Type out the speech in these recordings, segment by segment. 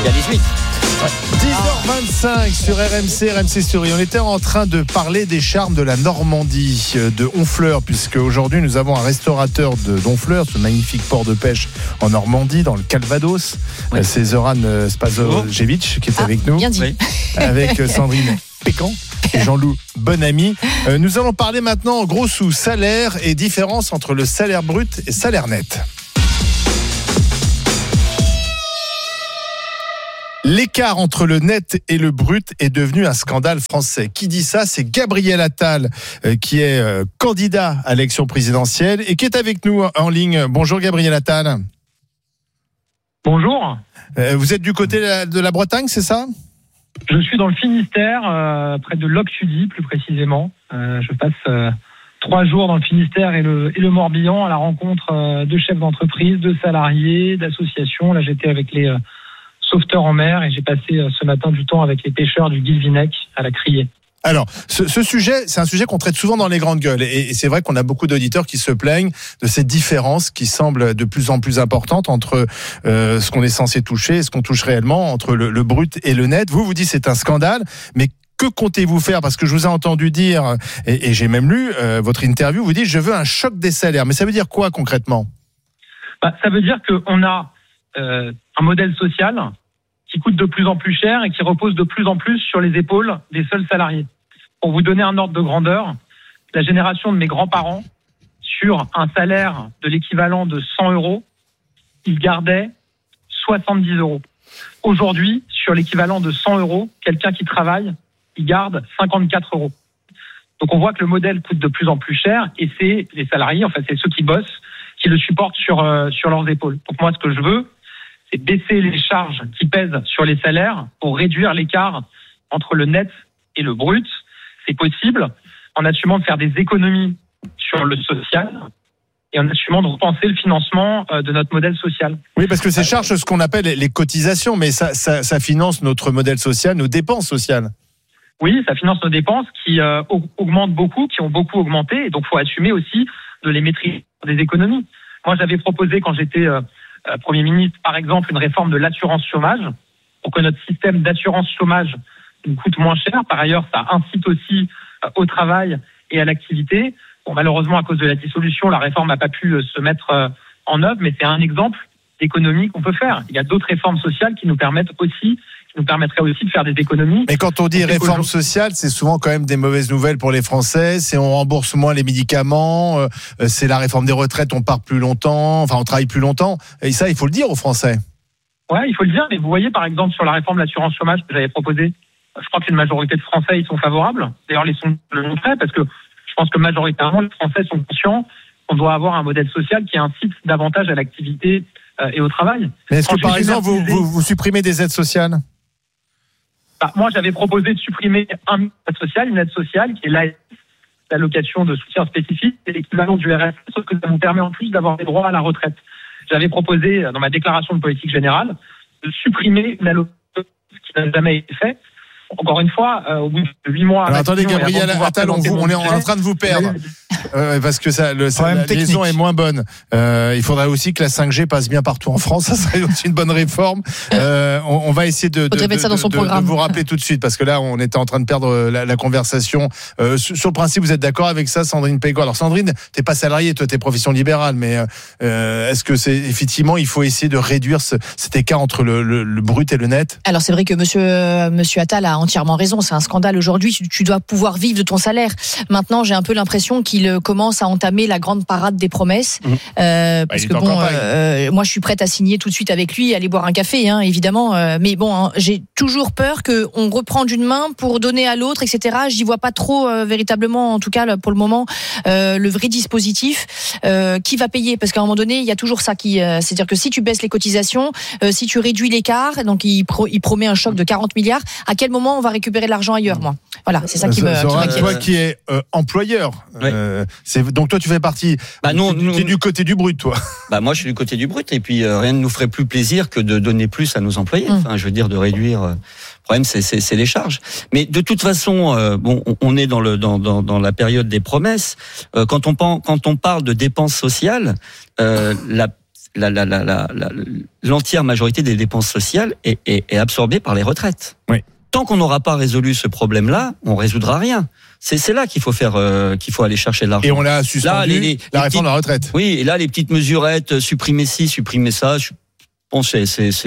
Il y a 18. 10h25 sur RMC Story. On était en train de parler des charmes de la Normandie, de Honfleur, puisque aujourd'hui nous avons un restaurateur d'Honfleur, ce magnifique port de pêche en Normandie, dans le Calvados. Oui. C'est Zoran Spasojevic qui est avec nous, Bien dit. oui, avec Sandrine Pécan et Jean-Loup Bonamy. Nous allons parler maintenant en gros sous salaire et différence entre le salaire brut et salaire net. L'écart entre le net et le brut est devenu un scandale français. Qui dit ça ? C'est Gabriel Attal, qui est candidat à l'élection présidentielle et qui est avec nous en ligne. Bonjour Gabriel Attal. Bonjour. Vous êtes du côté de la Bretagne, c'est ça ? Je suis dans le Finistère, près de Locquesudy plus précisément. Je passe 3 jours dans le Finistère et le Morbihan à la rencontre de chefs d'entreprise, de salariés, d'associations. Là, j'étais avec les sauveteurs en mer et j'ai passé ce matin du temps avec les pêcheurs du Guilvinec à la Criée. Alors, ce sujet, c'est un sujet qu'on traite souvent dans les grandes gueules. Et c'est vrai qu'on a beaucoup d'auditeurs qui se plaignent de cette différence qui semble de plus en plus importante entre ce qu'on est censé toucher et ce qu'on touche réellement, entre le brut et le net. Vous dites c'est un scandale, mais que comptez-vous faire ? Parce que je vous ai entendu dire, et j'ai même lu votre interview, vous dites je veux un choc des salaires. Mais ça veut dire quoi concrètement ? Ça veut dire qu'on a un modèle social qui coûte de plus en plus cher et qui repose de plus en plus sur les épaules des seuls salariés. Pour vous donner un ordre de grandeur, la génération de mes grands-parents, sur un salaire de l'équivalent de 100 euros, ils gardaient 70 euros. Aujourd'hui, sur l'équivalent de 100 euros, quelqu'un qui travaille, il garde 54 euros. Donc on voit que le modèle coûte de plus en plus cher et c'est les salariés, c'est ceux qui bossent, qui le supportent sur leurs épaules. Donc moi, ce que je veux, c'est baisser les charges qui pèsent sur les salaires pour réduire l'écart entre le net et le brut. C'est possible en assumant de faire des économies sur le social et en assumant de repenser le financement de notre modèle social. Oui, parce que ces charges, ce qu'on appelle les cotisations, mais ça finance notre modèle social, nos dépenses sociales. Oui, ça finance nos dépenses qui augmentent beaucoup, qui ont beaucoup augmenté, et donc il faut assumer aussi de les maîtriser des économies. Moi, j'avais proposé quand j'étais Premier ministre, par exemple, une réforme de l'assurance chômage pour que notre système d'assurance chômage nous coûte moins cher. Par ailleurs, ça incite aussi au travail et à l'activité. Bon, malheureusement, à cause de la dissolution, la réforme n'a pas pu se mettre en œuvre, mais c'est un exemple d'économie qu'on peut faire. Il y a d'autres réformes sociales qui nous permettraient aussi de faire des économies. Mais quand on dit réforme sociale, c'est souvent quand même des mauvaises nouvelles pour les Français. C'est on rembourse moins les médicaments, c'est la réforme des retraites, on part plus longtemps, on travaille plus longtemps. Et ça, il faut le dire aux Français. Ouais, il faut le dire. Mais vous voyez, par exemple, sur la réforme de l'assurance chômage que j'avais proposée, je crois qu'une majorité de Français y sont favorables. D'ailleurs, les sondages le montraient parce que je pense que majoritairement, les Français sont conscients qu'on doit avoir un modèle social qui incite davantage à l'activité et au travail. Mais est-ce que, par exemple, vous supprimez des aides sociales ? Moi, j'avais proposé de supprimer une aide sociale qui est l'allocation de soutien spécifique, c'est l'équivalent du RSA, sauf que ça nous permet en plus d'avoir des droits à la retraite. J'avais proposé, dans ma déclaration de politique générale, de supprimer une allocation qui n'a jamais été fait. Encore une fois, au bout de 8 mois... Alors attendez, Gabriel Attal, on est en train de vous perdre. Parce que la liaison est moins bonne. Il faudrait aussi que la 5G passe bien partout en France. Ça serait aussi une bonne réforme. On va essayer de vous rappeler tout de suite, parce que là, on était en train de perdre la conversation. Sur le principe, vous êtes d'accord avec ça, Sandrine Pécan ? Alors Sandrine, t'es pas salariée, toi t'es profession libérale, mais est-ce que c'est effectivement, il faut essayer de réduire cet écart entre le brut et le net ? Alors c'est vrai que monsieur Attal a entièrement raison. C'est un scandale aujourd'hui. Tu dois pouvoir vivre de ton salaire. Maintenant, j'ai un peu l'impression qu'il commence à entamer la grande parade des promesses. Parce que moi, je suis prête à signer tout de suite avec lui, aller boire un café, évidemment. Mais bon, j'ai toujours peur qu'on reprend d'une main pour donner à l'autre, etc. J'y vois pas trop véritablement, en tout cas pour le moment, le vrai dispositif. Qui va payer ? Parce qu'à un moment donné, il y a toujours ça c'est-à-dire que si tu baisses les cotisations, si tu réduis l'écart, donc il promet un choc de 40 milliards. À quel moment on va récupérer de l'argent ailleurs, moi ? Voilà, c'est ça qui m'inquiète. Toi qui es employeur, donc toi tu fais partie. Tu es du côté du brut, toi. Moi je suis du côté du brut, et puis rien ne nous ferait plus plaisir que de donner plus à nos employés. Je veux dire, de réduire. Le problème, c'est les charges. Mais de toute façon, on est dans la période des promesses. Quand on parle de dépenses sociales, l'entière majorité des dépenses sociales est absorbée par les retraites. Oui. Tant qu'on n'aura pas résolu ce problème-là, on résoudra rien. C'est là qu'il faut aller chercher de l'argent. Et on l'a suspendu, la réforme de la retraite. Oui, et là, les petites mesurettes, supprimer ci, supprimer ça, bon, ça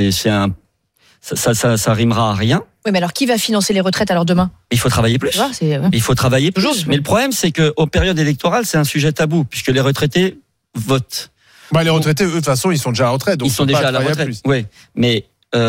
rimera à rien. Oui, mais alors qui va financer les retraites alors demain ? Il faut travailler plus. Il faut travailler plus. Toujours. Mais le problème, c'est qu'aux périodes électorales, c'est un sujet tabou, puisque les retraités votent. Les retraités, eux, de toute façon, ils sont déjà à la retraite. Donc ils sont déjà à la retraite. Oui, mais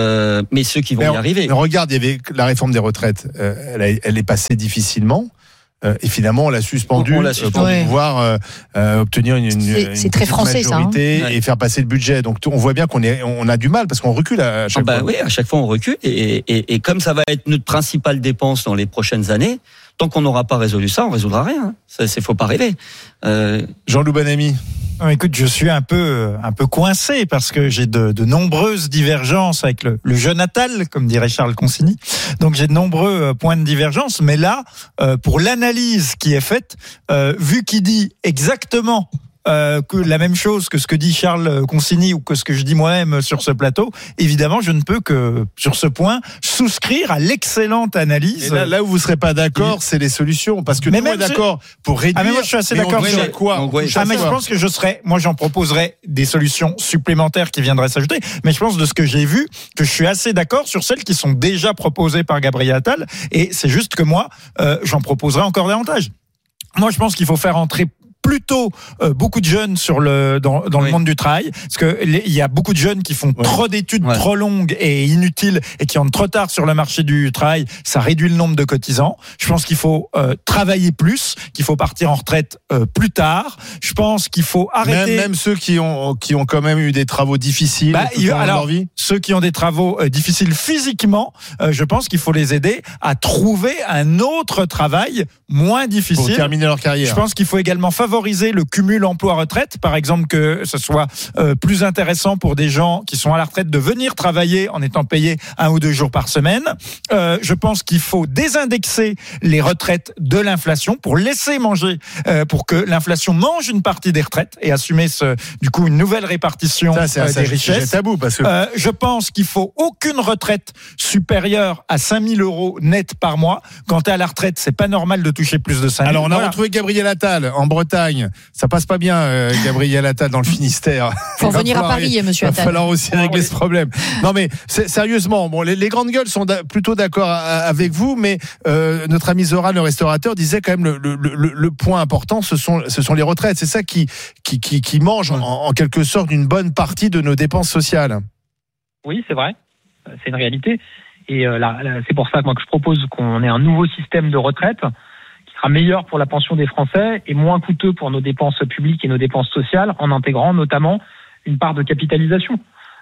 ceux qui vont y arriver. Mais regarde, il y avait la réforme des retraites. Elle est passée difficilement. Et finalement, on l'a suspendu pour pouvoir obtenir une c'est très français, majorité et faire passer le budget. Donc on voit bien qu'on a du mal parce qu'on recule à chaque fois. Oui, à chaque fois on recule et comme ça va être notre principale dépense dans les prochaines années, tant qu'on n'aura pas résolu ça, on résoudra rien. Faut pas rêver. Jean-Loup Bonamy. Écoute, je suis un peu coincé parce que j'ai de nombreuses divergences avec le jeune Attal, comme dirait Charles Consigny. Donc j'ai de nombreux points de divergence, mais là, pour l'analyse qui est faite, vu qu'il dit exactement que la même chose que ce que dit Charles Consigny ou que ce que je dis moi-même sur ce plateau, évidemment, je ne peux que, sur ce point, souscrire à l'excellente analyse. Et là où vous ne serez pas d'accord, c'est les solutions. Parce que nous, on est d'accord pour réduire. Mais moi, je suis assez d'accord sur quoi. Mais je pense que moi, j'en proposerais des solutions supplémentaires qui viendraient s'ajouter. Mais je pense de ce que j'ai vu, que je suis assez d'accord sur celles qui sont déjà proposées par Gabriel Attal. Et c'est juste que moi, j'en proposerai encore davantage. Moi, je pense qu'il faut faire entrer plutôt beaucoup de jeunes dans le monde du travail, parce que il y a beaucoup de jeunes qui font trop d'études trop longues et inutiles et qui entrent trop tard sur le marché du travail. Ça réduit le nombre de cotisants. Je pense qu'il faut travailler plus, qu'il faut partir en retraite plus tard. Je pense qu'il faut arrêter. Même ceux qui ont quand même eu des travaux difficiles tout au long de leur vie. Ceux qui ont des travaux difficiles physiquement, je pense qu'il faut les aider à trouver un autre travail moins difficile pour terminer leur carrière. Je pense qu'il faut également favoriser le cumul emploi-retraite, par exemple que ce soit plus intéressant pour des gens qui sont à la retraite de venir travailler en étant payés 1 ou 2 jours par semaine. Je pense qu'il faut désindexer les retraites de l'inflation pour laisser manger, pour que l'inflation mange une partie des retraites et assumer du coup une nouvelle répartition des richesses. C'est tabou parce que je pense qu'il faut aucune retraite supérieure à 5 000 euros net par mois. Quand tu es à la retraite, c'est pas normal de toucher plus de 5 000. Alors on a retrouvé Gabriel Attal en Bretagne. Ça passe pas bien, Gabriel Attal dans le Finistère. Faut venir à Paris, monsieur Attal. Il va falloir aussi régler ce problème. Non mais sérieusement, les grandes gueules sont plutôt d'accord avec vous, mais notre ami Zoran, le restaurateur, disait quand même le point important, ce sont les retraites. C'est ça qui mange en quelque sorte une bonne partie de nos dépenses sociales. Oui, c'est vrai. C'est une réalité. Et c'est pour ça que je propose qu'on ait un nouveau système de retraite qui sera meilleur pour la pension des Français et moins coûteux pour nos dépenses publiques et nos dépenses sociales, en intégrant notamment une part de capitalisation.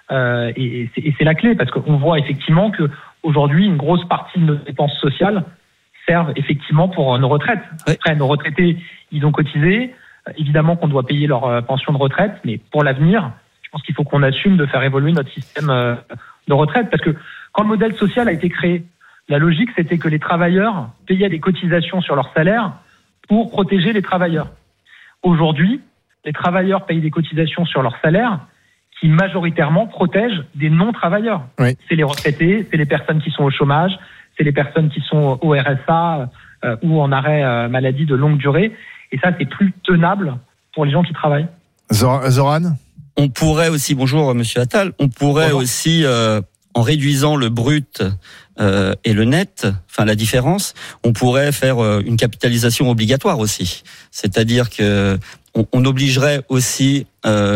Et c'est la clé, parce qu'on voit effectivement qu'aujourd'hui, une grosse partie de nos dépenses sociales servent effectivement pour nos retraites. Après, nos retraités, ils ont cotisé. Évidemment qu'on doit payer leur pension de retraite, mais pour l'avenir, je pense qu'il faut qu'on assume de faire évoluer notre système de retraite. Parce que quand le modèle social a été créé, la logique, c'était que les travailleurs payaient des cotisations sur leur salaire pour protéger les travailleurs. Aujourd'hui, les travailleurs payent des cotisations sur leur salaire qui majoritairement protègent des non-travailleurs. Oui. C'est les retraités, c'est les personnes qui sont au chômage, c'est les personnes qui sont au RSA ou en arrêt maladie de longue durée. Et ça, c'est plus tenable pour les gens qui travaillent. Zoran ? On pourrait aussi, bonjour monsieur Attal, on pourrait aussi, en réduisant le brut et le net, enfin la différence, on pourrait faire une capitalisation obligatoire aussi. C'est-à-dire que on obligerait aussi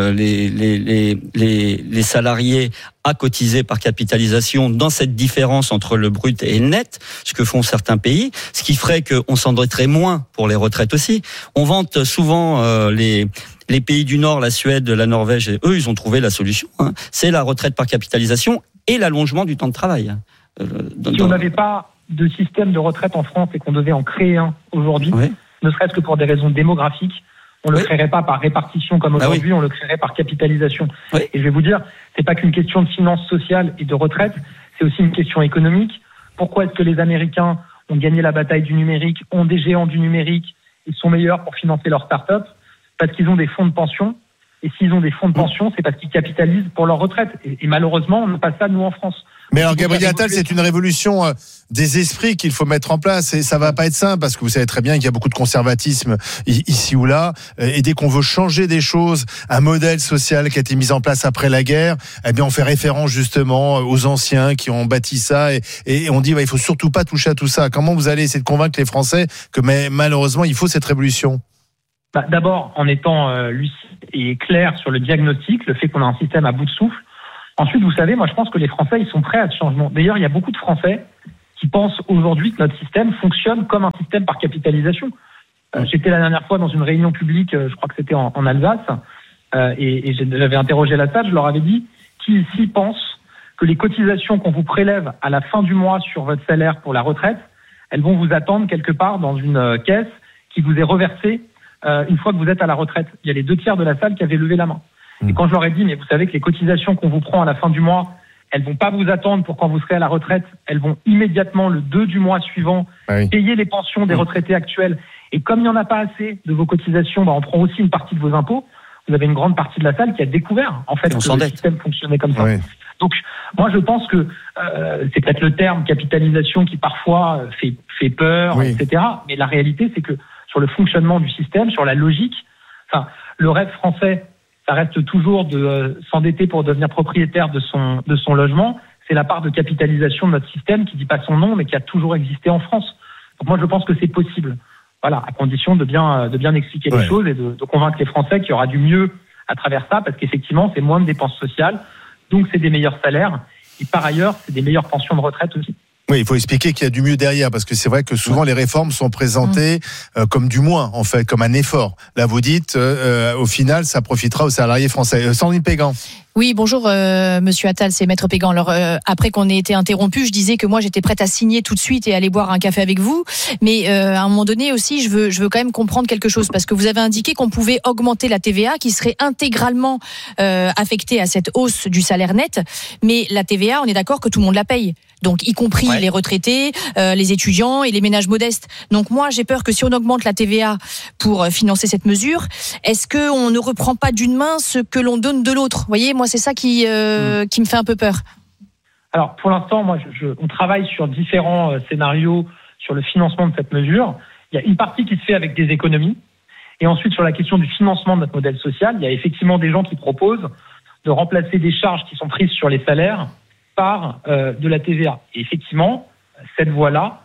les salariés à cotiser par capitalisation dans cette différence entre le brut et le net, ce que font certains pays, ce qui ferait qu'on s'endetterait moins pour les retraites aussi. On vante souvent les pays du Nord, la Suède, la Norvège, et eux, ils ont trouvé la solution. C'est la retraite par capitalisation et l'allongement du temps de travail. Si on n'avait pas de système de retraite en France et qu'on devait en créer un aujourd'hui, ne serait-ce que pour des raisons démographiques, on ne le créerait pas par répartition comme aujourd'hui, on le créerait par capitalisation. Et je vais vous dire, c'est pas qu'une question de finances sociales et de retraite, c'est aussi une question économique. Pourquoi est-ce que les Américains ont gagné la bataille du numérique, ont des géants du numérique, ils sont meilleurs pour financer leurs startups? Parce qu'ils ont des fonds de pension Et s'ils ont des fonds de pension, c'est parce qu'ils capitalisent pour leur retraite. Et malheureusement, on n'a pas ça, nous, en France. Mais alors, Gabriel Attal, c'est une révolution des esprits qu'il faut mettre en place. Et ça va pas être simple, parce que vous savez très bien qu'il y a beaucoup de conservatisme ici ou là. Et dès qu'on veut changer des choses, un modèle social qui a été mis en place après la guerre, eh bien, on fait référence justement aux anciens qui ont bâti ça. Et on dit, il faut surtout pas toucher à tout ça. Comment vous allez essayer de convaincre les Français que malheureusement, il faut cette révolution? D'abord, en étant lucide et clair sur le diagnostic, le fait qu'on a un système à bout de souffle. Ensuite, vous savez, moi je pense que les Français, ils sont prêts à ce changement. D'ailleurs, il y a beaucoup de Français qui pensent aujourd'hui que notre système fonctionne comme un système par capitalisation. J'étais la dernière fois dans une réunion publique, je crois que c'était en Alsace, et j'avais interrogé la salle, je leur avais dit, qui ici pense que les cotisations qu'on vous prélève à la fin du mois sur votre salaire pour la retraite, elles vont vous attendre quelque part dans une caisse qui vous est reversée une fois que vous êtes à la retraite. Il y a les 2/3 de la salle qui avaient levé la main. Et quand je leur ai dit, mais vous savez que les cotisations qu'on vous prend à la fin du mois, elles vont pas vous attendre pour quand vous serez à la retraite, elles vont immédiatement, le 2 du mois suivant, payer les pensions des retraités actuels. Et comme il n'y en a pas assez de vos cotisations, on prend aussi une partie de vos impôts. Vous avez une grande partie de la salle qui a découvert, en fait, que le système fonctionnait comme ça. Oui. Donc, moi, je pense que c'est peut-être le terme capitalisation qui parfois fait peur, etc. Mais la réalité, c'est que sur le fonctionnement du système, sur la logique, le rêve français, ça reste toujours de s'endetter pour devenir propriétaire de son logement. C'est la part de capitalisation de notre système qui dit pas son nom, mais qui a toujours existé en France. Donc moi, je pense que c'est possible. Voilà, à condition de bien expliquer les choses et de convaincre les Français qu'il y aura du mieux à travers ça, parce qu'effectivement, c'est moins de dépenses sociales, donc c'est des meilleurs salaires, et par ailleurs, c'est des meilleures pensions de retraite aussi. Oui, il faut expliquer qu'il y a du mieux derrière, parce que c'est vrai que souvent les réformes sont présentées comme du moins, en fait, comme un effort. Là, vous dites, au final, ça profitera aux salariés français. Sandrine Pégan. Oui, bonjour Monsieur Attal, c'est Maître Pégan. Alors après qu'on ait été interrompu, je disais que moi j'étais prête à signer tout de suite et aller boire un café avec vous, mais à un moment donné aussi je veux quand même comprendre quelque chose, parce que vous avez indiqué qu'on pouvait augmenter la TVA qui serait intégralement affectée à cette hausse du salaire net, mais la TVA, on est d'accord que tout le monde la paye. Donc y compris les retraités, les étudiants et les ménages modestes. Donc moi j'ai peur que si on augmente la TVA pour financer cette mesure, est-ce que on ne reprend pas d'une main ce que l'on donne de l'autre? Vous voyez, moi c'est ça qui me fait un peu peur. Alors pour l'instant, moi on travaille sur différents scénarios sur le financement de cette mesure. Il y a une partie qui se fait avec des économies, et ensuite sur la question du financement de notre modèle social, il y a effectivement des gens qui proposent de remplacer des charges qui sont prises sur les salaires par de la TVA. Et effectivement, cette voie-là,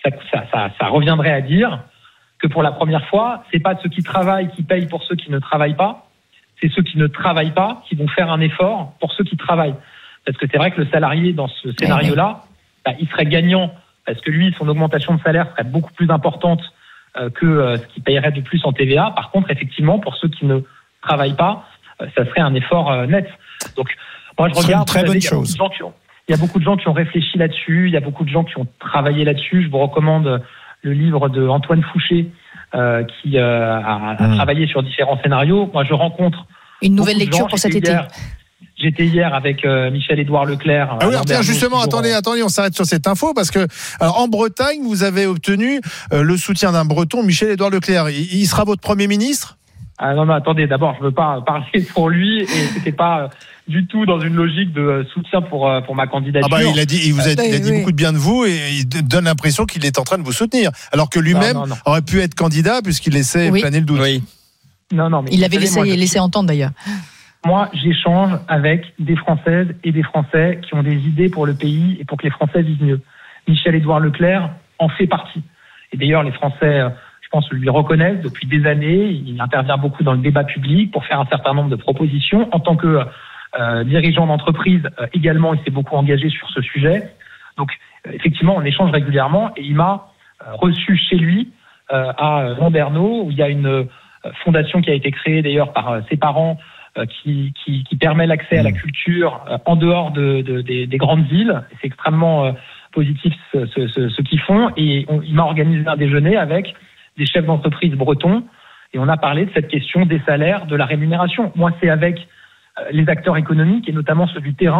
ça reviendrait à dire que pour la première fois, c'est pas ceux qui travaillent qui payent pour ceux qui ne travaillent pas, c'est ceux qui ne travaillent pas qui vont faire un effort pour ceux qui travaillent. Parce que c'est vrai que le salarié, dans ce scénario-là, il serait gagnant, parce que lui, son augmentation de salaire serait beaucoup plus importante que ce qu'il payerait de plus en TVA. Par contre, effectivement, pour ceux qui ne travaillent pas, ça serait un effort net. Donc, moi, je regarde, très bonne chose. Il y a beaucoup de gens qui ont réfléchi là-dessus, il y a beaucoup de gens qui ont travaillé là-dessus. Je vous recommande le livre de Antoine Fouché, qui a travaillé sur différents scénarios. Moi, je rencontre une nouvelle lecture pour cet été. J'étais hier avec Michel-Édouard Leclerc. Ah oui, alors tiens, justement, attendez, on s'arrête sur cette info, parce que alors en Bretagne, vous avez obtenu le soutien d'un Breton, Michel-Édouard Leclerc. Il sera votre Premier ministre ? Ah non, attendez, d'abord, je veux pas parler pour lui, et c'était pas du tout dans une logique de soutien pour ma candidature. Ah bah, il vous a dit beaucoup de bien de vous, et il donne l'impression qu'il est en train de vous soutenir, alors que lui-même aurait pu être candidat puisqu'il laissait planer le doute. Oui. Non, mais il l'avait laissé entendre d'ailleurs. Moi, j'échange avec des Françaises et des Français qui ont des idées pour le pays et pour que les Français vivent mieux. Michel-Édouard Leclerc en fait partie. Et d'ailleurs, les Français, je pense, lui reconnaissent depuis des années. Il intervient beaucoup dans le débat public pour faire un certain nombre de propositions. En tant que dirigeant d'entreprise, également, il s'est beaucoup engagé sur ce sujet. Donc, effectivement, on échange régulièrement, et il m'a reçu chez lui à Landerneau, où il y a une fondation qui a été créée d'ailleurs par ses parents, qui permet l'accès à la culture en dehors des grandes villes. C'est extrêmement positif ce qu'ils font, et il m'a organisé un déjeuner avec des chefs d'entreprise bretons, et on a parlé de cette question des salaires, de la rémunération. Moi, c'est avec les acteurs économiques, et notamment ceux du terrain,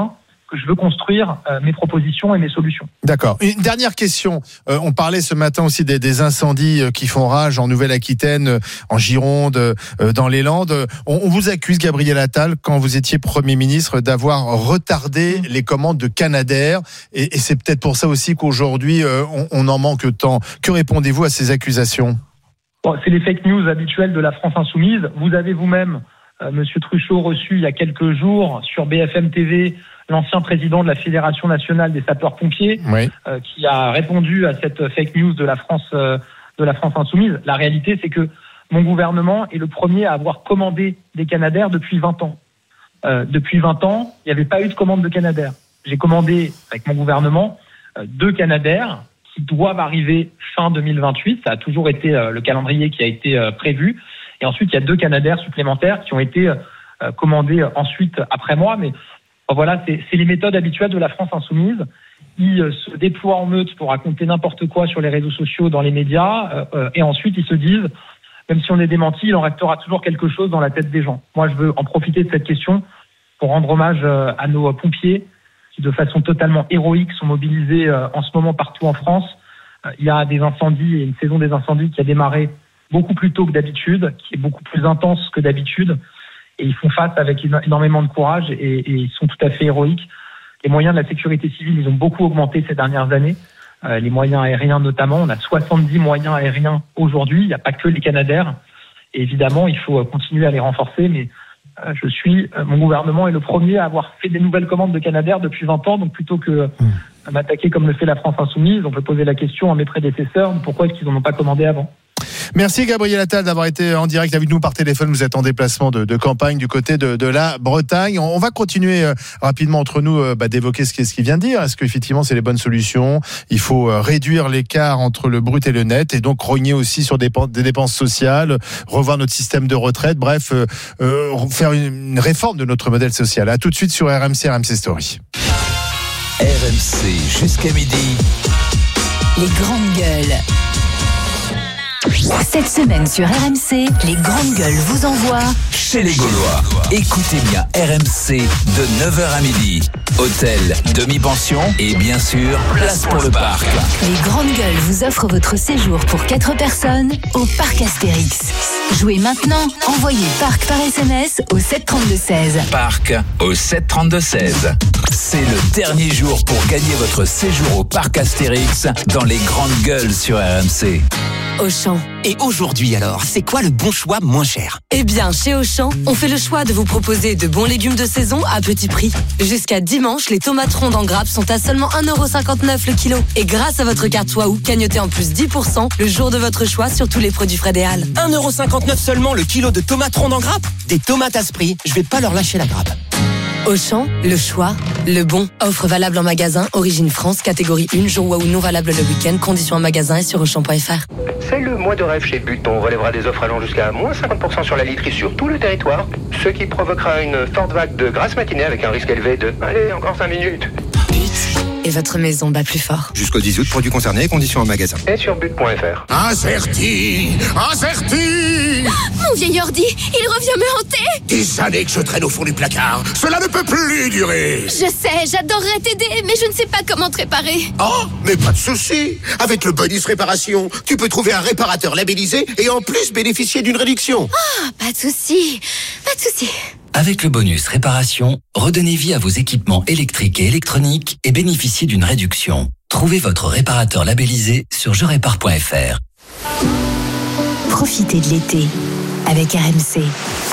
que je veux construire mes propositions et mes solutions. D'accord. Une dernière question. On parlait ce matin aussi des incendies qui font rage en Nouvelle-Aquitaine, en Gironde, dans les Landes. On vous accuse, Gabriel Attal, quand vous étiez Premier ministre, d'avoir retardé les commandes de Canadair. Et c'est peut-être pour ça aussi qu'aujourd'hui, on en manque tant. Que répondez-vous à ces accusations ? Bon, c'est les fake news habituelles de la France insoumise. Vous avez vous-même, Monsieur Truchot, reçu il y a quelques jours sur BFM TV l'ancien président de la Fédération nationale des sapeurs-pompiers, oui, qui a répondu à cette fake news de la France insoumise. La réalité, c'est que mon gouvernement est le premier à avoir commandé des Canadair depuis 20 ans. Depuis 20 ans, il n'y avait pas eu de commande de Canadair. J'ai commandé, avec mon gouvernement, 2 Canadair qui doivent arriver fin 2028. Ça a toujours été le calendrier qui a été prévu. Et ensuite, il y a 2 Canadair supplémentaires qui ont été commandés ensuite après moi. Mais voilà, c'est les méthodes habituelles de la France insoumise. Ils se déploient en meute pour raconter n'importe quoi sur les réseaux sociaux, dans les médias. Et ensuite, ils se disent, même si on est démenti, il en restera toujours quelque chose dans la tête des gens. Moi, je veux en profiter de cette question pour rendre hommage à nos pompiers qui, de façon totalement héroïque, sont mobilisés en ce moment partout en France. Il y a des incendies et une saison des incendies qui a démarré beaucoup plus tôt que d'habitude, qui est beaucoup plus intense que d'habitude. Et ils font face avec énormément de courage et ils sont tout à fait héroïques. Les moyens de la sécurité civile, ils ont beaucoup augmenté ces dernières années. Les moyens aériens notamment. On a 70 moyens aériens aujourd'hui. Il n'y a pas que les Canadair. Et évidemment, il faut continuer à les renforcer. Mais mon gouvernement est le premier à avoir fait des nouvelles commandes de Canadair depuis 20 ans. Donc plutôt que m'attaquer comme le fait la France insoumise, on peut poser la question à mes prédécesseurs, pourquoi est-ce qu'ils n'en ont pas commandé avant ? Merci Gabriel Attal d'avoir été en direct avec nous par téléphone. Vous êtes en déplacement de campagne du côté de la Bretagne. On va continuer rapidement entre nous d'évoquer ce qu'il vient de dire. Est-ce qu'effectivement c'est les bonnes solutions ? Il faut réduire l'écart entre le brut et le net et donc rogner aussi sur des dépenses sociales, revoir notre système de retraite, bref, faire une réforme de notre modèle social. À tout de suite sur RMC Story. RMC jusqu'à midi. Les grandes gueules. Cette semaine sur RMC, les grandes gueules vous envoient chez les Gaulois. Écoutez bien RMC de 9h à midi. Hôtel, demi-pension et bien sûr, place pour le parc. Les grandes gueules vous offrent votre séjour pour 4 personnes au parc Astérix. Jouez maintenant, envoyez parc par SMS au 732-16. Parc au 732-16. C'est le dernier jour pour gagner votre séjour au parc Astérix dans les grandes gueules sur RMC. Auchan. Et aujourd'hui alors, c'est quoi le bon choix moins cher ? Eh bien, chez Auchan, on fait le choix de vous proposer de bons légumes de saison à petit prix. Jusqu'à dimanche, les tomates rondes en grappe sont à seulement 1,59€ le kilo. Et grâce à votre carte Waouh, gagnotez en plus 10% le jour de votre choix sur tous les produits frais des Halles. 1,59€ seulement le kilo de tomates rondes en grappe ? Des tomates à ce prix, je vais pas leur lâcher la grappe. Auchan, le choix, le bon. Offre valable en magasin, origine France, catégorie 1, jour Waouh non valable le week-end, conditions en magasin et sur Auchan.fr. C'est le mois de rêve chez But. On relèvera des offres allant jusqu'à moins 50% sur la literie sur tout le territoire, ce qui provoquera une forte vague de grasse matinée avec un risque élevé de... Allez, encore 5 minutes. But. Et votre maison bat plus fort. Jusqu'au 10 août, produits concernés, conditions en magasin. Et sur but.fr. Acerti. Mon vieil ordi, il revient me hanter. Des années que je traîne au fond du placard. Cela ne peut plus durer. Je sais, j'adorerais t'aider, mais je ne sais pas comment te réparer. Oh, mais pas de souci. Avec le bonus réparation, tu peux trouver un réparateur labellisé et en plus bénéficier d'une réduction. Ah, pas de souci. Avec le bonus réparation, redonnez vie à vos équipements électriques et électroniques et bénéficiez d'une réduction. Trouvez votre réparateur labellisé sur jerépare.fr. Profitez de l'été avec RMC.